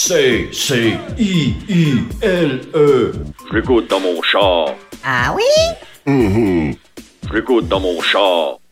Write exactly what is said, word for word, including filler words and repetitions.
C, C, I, I, L, E. Je l'écoute dans mon char. Ah oui? Je l'écoute dans mon char.